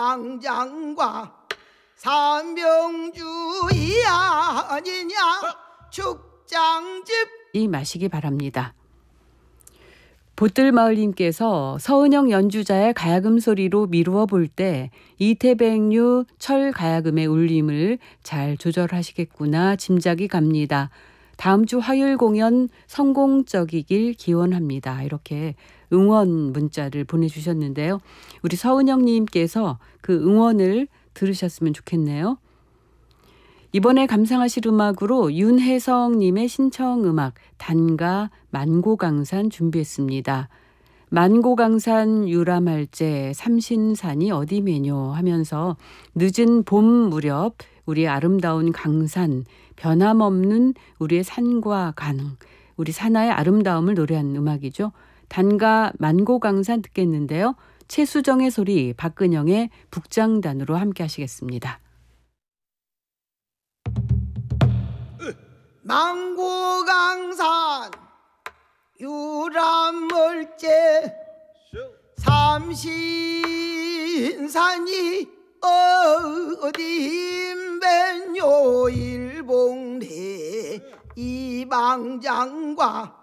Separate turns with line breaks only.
이방장과 삼병주의 아니냐 축장집
이 마시기 바랍니다. 보뜰마을님께서 서은영 연주자의 가야금 소리로 미루어 볼 때 이태백류 철 가야금의 울림을 잘 조절하시겠구나 짐작이 갑니다. 다음 주 화요일 공연 성공적이길 기원합니다. 이렇게 응원 문자를 보내주셨는데요. 우리 서은영님께서 그 응원을 들으셨으면 좋겠네요. 이번에 감상하실 음악으로 윤혜성님의 신청 음악 단가 만고강산 준비했습니다. 만고강산 유람할제 삼신산이 어디매뇨 하면서 늦은 봄 무렵 우리의 아름다운 강산, 변함없는 우리의 산과 강, 우리 산하의 아름다움을 노래한 음악이죠. 단가 만고강산 듣겠는데요. 최수정의 소리, 박근영의 북장단으로 함께 하시겠습니다.
망고강산 유람물제 삼신산이 어디인배뇨 일봉리 이방장과